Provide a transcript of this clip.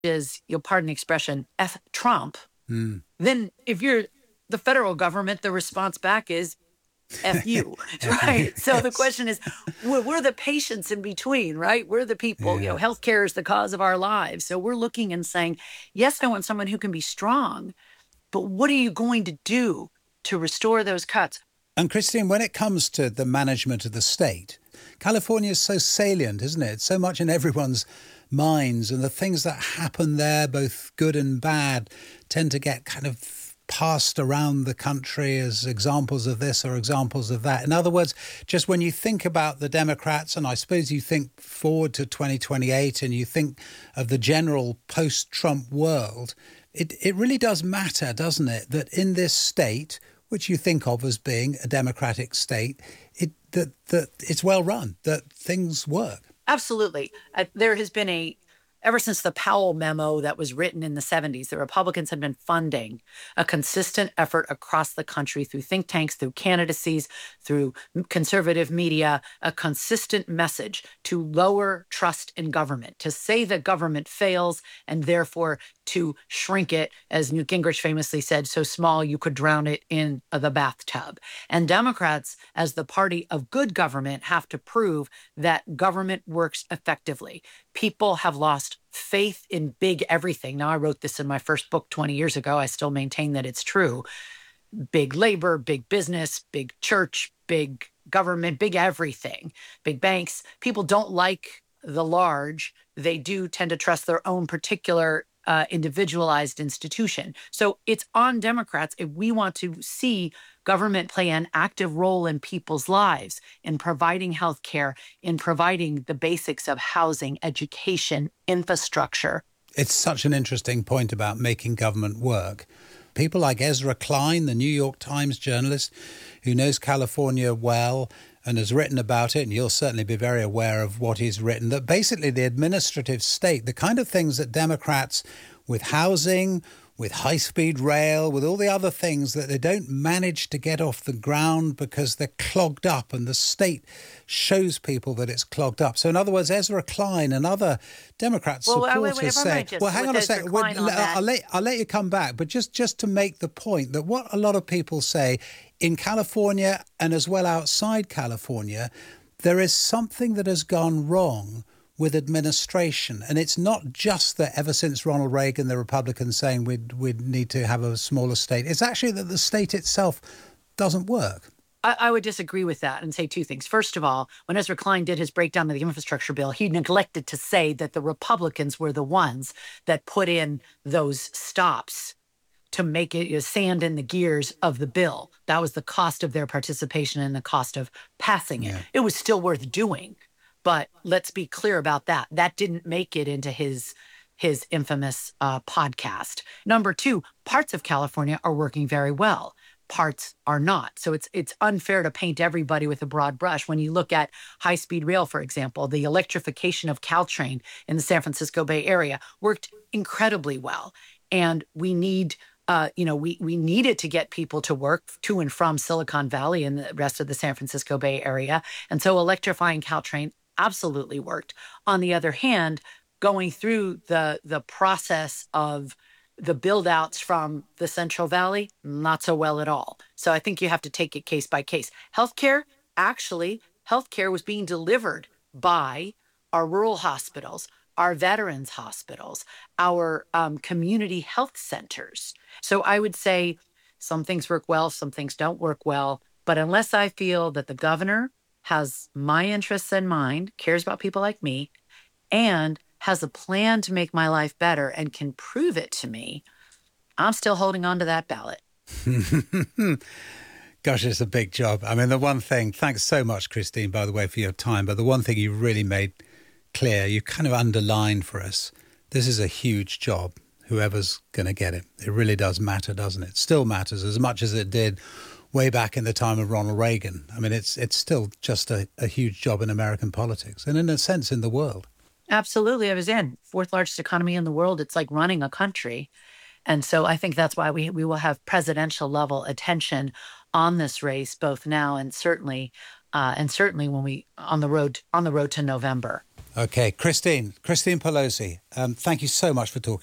is, you'll pardon the expression, F Trump, Mm. then if you're the federal government, the response back is F you, right? So the Yes. question is, we're the patients in between, right? We're the people, Yeah. healthcare is the cause of our lives. So we're looking and saying, yes, I want someone who can be strong, but what are you going to do to restore those cuts? And Christine, when it comes to the management of the state, California is so salient, isn't it? It's so much in everyone's minds, and the things that happen there, both good and bad, tend to get kind of passed around the country as examples of this or examples of that. In other words, just when you think about the Democrats, and I suppose you think forward to 2028 and you think of the general post-Trump world, it really does matter, doesn't it, that in this state, which you think of as being a democratic state, that it's well run, that things work. Absolutely. There has been ever since the Powell memo that was written in the 70s, the Republicans have been funding a consistent effort across the country through think tanks, through candidacies, through conservative media, a consistent message to lower trust in government, to say that government fails and therefore to shrink it, as Newt Gingrich famously said, so small you could drown it in the bathtub. And Democrats, as the party of good government, have to prove that government works effectively. People have lost faith in big everything. Now, I wrote this in my first book 20 years ago. I still maintain that it's true. Big labor, big business, big church, big government, big everything, big banks. People don't like the large. They do tend to trust their own particular individualized institution. So it's on Democrats if we want to see government play an active role in people's lives, in providing health care, in providing the basics of housing, education, infrastructure. It's such an interesting point about making government work. People like Ezra Klein, the New York Times journalist, who knows California well and has written about it, and you'll certainly be very aware of what he's written, that basically the administrative state, the kind of things that Democrats with housing, with high-speed rail, with all the other things that they don't manage to get off the ground because they're clogged up and the state shows people that it's clogged up. So in other words, Ezra Klein and other Democrat supporters say, well, hang on a second, I'll let you come back, but just to make the point that what a lot of people say in California and as well outside California, there is something that has gone wrong with administration. And it's not just that ever since Ronald Reagan, the Republicans saying we'd need to have a smaller state. It's actually that the state itself doesn't work. I would disagree with that and say two things. First of all, when Ezra Klein did his breakdown of the infrastructure bill, he neglected to say that the Republicans were the ones that put in those stops to make it sand in the gears of the bill. That was the cost of their participation and the cost of passing it. Yeah. It was still worth doing. But let's be clear about that. That didn't make it into his infamous podcast. Number two, parts of California are working very well. Parts are not. So it's unfair to paint everybody with a broad brush. When you look at high-speed rail, for example, the electrification of Caltrain in the San Francisco Bay Area worked incredibly well. And we need we needed to get people to work to and from Silicon Valley and the rest of the San Francisco Bay Area. And so electrifying Caltrain absolutely worked. On the other hand, going through the process of the build outs from the Central Valley, not so well at all. So I think you have to take it case by case. Healthcare was being delivered by our rural hospitals, our veterans hospitals, our community health centers. So I would say some things work well, some things don't work well. But unless I feel that the governor has my interests in mind, cares about people like me, and has a plan to make my life better and can prove it to me, I'm still holding on to that ballot. Gosh, it's a big job. I mean, the one thing, thanks so much, Christine, by the way, for your time, but the one thing you really made clear, you kind of underlined for us, this is a huge job, whoever's going to get it. It really does matter, doesn't it? It still matters as much as it did way back in the time of Ronald Reagan. I mean, it's still just a huge job in American politics and in a sense in the world. Absolutely. I was in fourth largest economy in the world. It's like running a country. And so I think that's why we will have presidential level attention on this race, both now and certainly when we on the road to November. Okay, Christine Pelosi, thank you so much for talking.